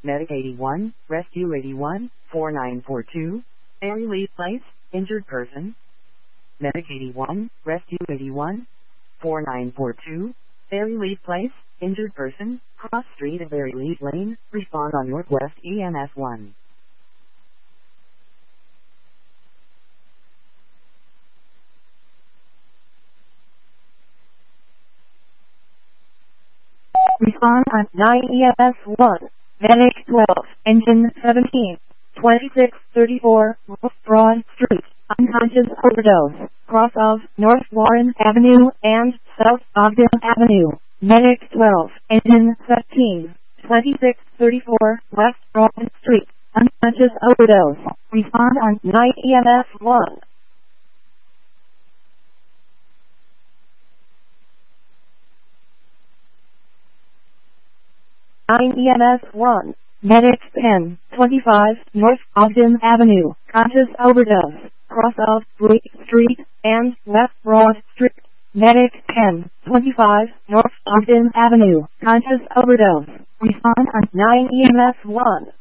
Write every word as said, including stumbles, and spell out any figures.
Medic eighty-one, Rescue eighty-one, four nine four two, Area Lead Place, Injured Person. Medic eighty-one, Rescue eighty-one, four nine four two, Area Lead Place, Injured Person, Cross Street at Berry Lead Lane, respond on Northwest E M S one. Respond on nine E M S one. Medic twelve, Engine seventeen, twenty-six thirty-four, West Broad Street, unconscious overdose, cross of North Warren Avenue and South Ogden Avenue. Medic twelve, Engine seventeen, twenty-six thirty-four, West Broad Street, unconscious overdose. Respond on nine E M S one. nine E M S one. Medic ten, twenty-five, North Ogden Avenue, conscious overdose, cross of Bleak Street and West Broad Street. Medic ten, twenty-five, North Ogden Avenue, conscious overdose. Respond on nine E M S one.